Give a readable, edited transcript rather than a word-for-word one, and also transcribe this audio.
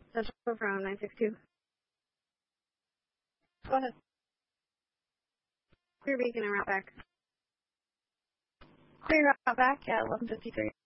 Central from 962. Go ahead. Clear beacon and route back. Clear route back at 1153.